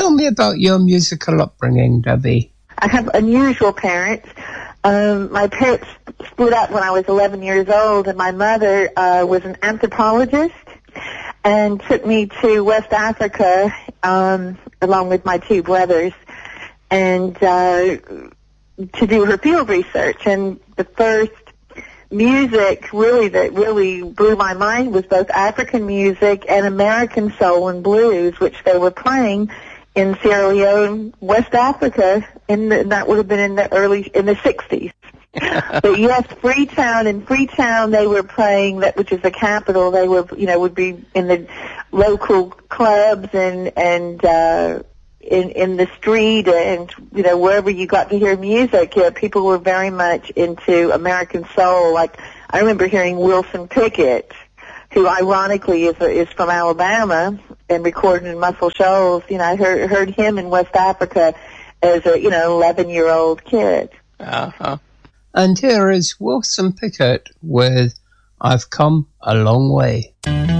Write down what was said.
tell me about your musical upbringing, Debbie. I have unusual parents. My parents split up when I was 11 years old, and my mother was an anthropologist and took me to West Africa along with my two brothers and to do her field research. And the first music that really blew my mind was both African music and American soul and blues, which they were playing in Sierra Leone, West Africa, that would have been in the 60s. But yes, Freetown, they were playing that, which is the capital. They were, would be in the local clubs and in the street and, wherever you got to hear music. People were very much into American soul. Like, I remember hearing Wilson Pickett, who ironically is from Alabama and recorded in Muscle Shoals. I heard him in West Africa as a 11-year-old kid. Uh-huh. And here is Wilson Pickett with I've Come a Long Way.